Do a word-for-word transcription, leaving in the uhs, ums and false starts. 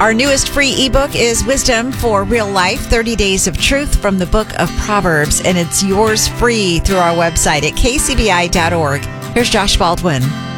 Our newest free ebook is Wisdom for Real Life, thirty Days of Truth from the Book of Proverbs, and it's yours free through our website at k c b i dot org. Here's Josh Baldwin.